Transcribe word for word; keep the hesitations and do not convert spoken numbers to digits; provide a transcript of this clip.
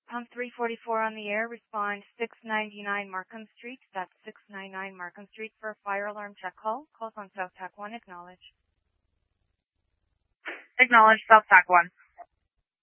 Pump three forty-four on the air. Respond six ninety-nine Markham Street. That's six ninety-nine Markham Street for a fire alarm check call. Calls on South Tac one. Acknowledge. Acknowledge South Tac one.